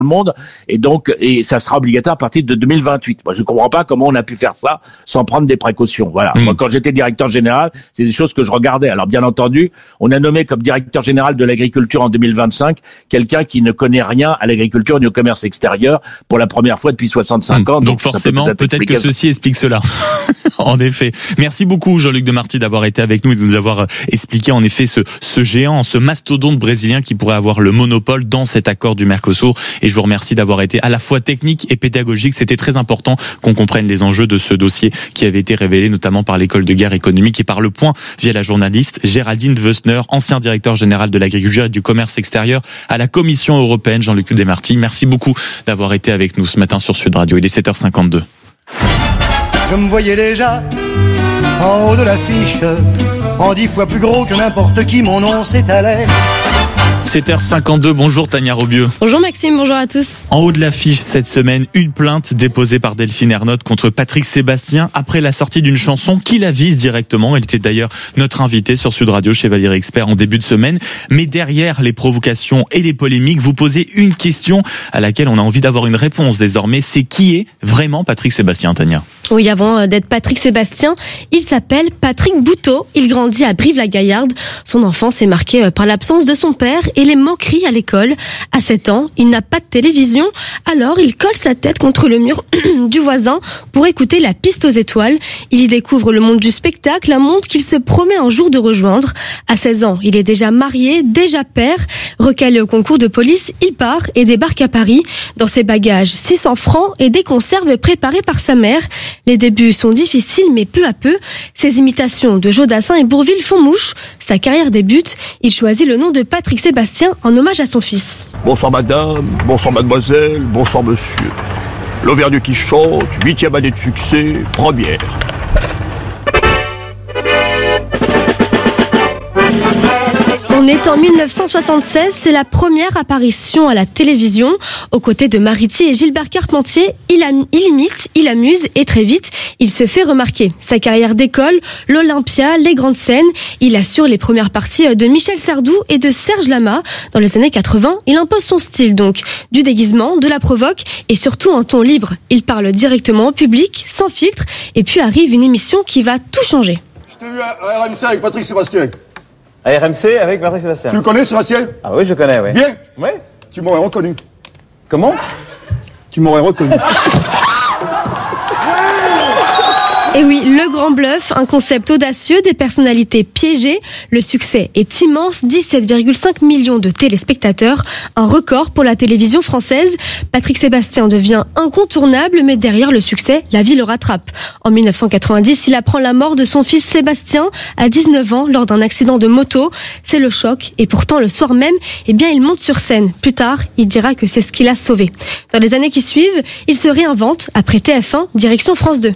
le monde, et ça sera obligatoire à partir de 2028. Moi, je comprends pas comment on a pu faire ça sans prendre des précautions. Voilà. Moi, quand j'étais directeur général, c'est des choses que je regardais. Alors, bien entendu, on a nommé comme directeur général de l'agriculture en 2025 quelqu'un qui ne connaît rien à l'agriculture ni au commerce extérieur pour la première fois depuis 65 ans. Donc forcément, peut-être que ceci explique cela. En effet. Merci beaucoup, Jean-Luc Demarty, d'avoir été avec nous et de nous avoir expliqué en effet ce géant, ce mastodonte brésilien qui pourrait avoir le monopole dans cet accord du Mercosur. Et je vous remercie d'avoir été à la fois technique et pédagogique. C'était très important qu'on comprenne les enjeux de ce dossier qui avait été révélé notamment par l'école de guerre économique et par Le Point via la journaliste Géraldine Wössner, ancien directeur général de l'agriculture et du commerce extérieur à la Commission européenne. Jean-Luc Demarty, merci beaucoup d'avoir été avec nous ce matin sur Sud Radio. Il est 7h52. Je me voyais déjà en haut de l'affiche, en 10 fois plus gros que n'importe qui, mon nom s'étalait. 7h52, bonjour Tania Robieux. Bonjour Maxime, bonjour à tous. En haut de l'affiche cette semaine, une plainte déposée par Delphine Ernotte contre Patrick Sébastien après la sortie d'une chanson qui la vise directement. Elle était d'ailleurs notre invitée sur Sud Radio chez Valérie Expert en début de semaine. Mais derrière les provocations et les polémiques, vous posez une question à laquelle on a envie d'avoir une réponse désormais. C'est qui est vraiment Patrick Sébastien, Tania ? Oui, avant d'être Patrick Sébastien, il s'appelle Patrick Bouteau. Il grandit à Brive-la-Gaillarde. Son enfance est marquée par l'absence de son père et les moqueries à l'école. À 7 ans, il n'a pas de télévision, alors il colle sa tête contre le mur du voisin pour écouter la piste aux étoiles. Il y découvre le monde du spectacle, un monde qu'il se promet un jour de rejoindre. À 16 ans, il est déjà marié, déjà père. Recalé au concours de police, il part et débarque à Paris. Dans ses bagages, 600 francs et des conserves préparées par sa mère. Les débuts sont difficiles, mais peu à peu, ses imitations de Jodassin et Bourvil font mouche. Sa carrière débute. Il choisit le nom de Patrick Sébastien en hommage à son fils. Bonsoir madame, bonsoir mademoiselle, bonsoir monsieur. L'Auvergne qui chante, 8e année de succès, première. On est en 1976, c'est la première apparition à la télévision. Aux côtés de Mariti et Gilbert Carpentier, il imite, il amuse et très vite, il se fait remarquer. Sa carrière décolle, l'Olympia, les grandes scènes. Il assure les premières parties de Michel Sardou et de Serge Lama. Dans les années 80, il impose son style donc, du déguisement, de la provoque et surtout un ton libre. Il parle directement au public, sans filtre, et puis arrive une émission qui va tout changer. Je t'ai vu à RMC avec Patrick Sébastien. À RMC avec Patrick Sébastien. Tu le connais, Sébastien ? Ah oui, je connais, oui. Bien ? Oui. Tu m'aurais reconnu. Comment ? Tu m'aurais reconnu. Et oui, le grand bluff, un concept audacieux, des personnalités piégées. Le succès est immense, 17,5 millions de téléspectateurs, un record pour la télévision française. Patrick Sébastien devient incontournable, mais derrière le succès, la vie le rattrape. En 1990, il apprend la mort de son fils Sébastien à 19 ans lors d'un accident de moto. C'est le choc, et pourtant le soir même, il monte sur scène. Plus tard, il dira que c'est ce qui l'a sauvé. Dans les années qui suivent, il se réinvente. Après TF1, direction France 2.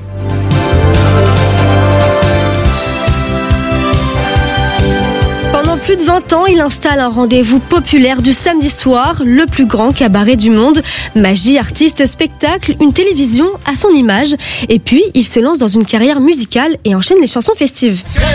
Plus de 20 ans, il installe un rendez-vous populaire du samedi soir, le plus grand cabaret du monde. Magie, artiste, spectacle, une télévision à son image. Et puis, il se lance dans une carrière musicale et enchaîne les chansons festives.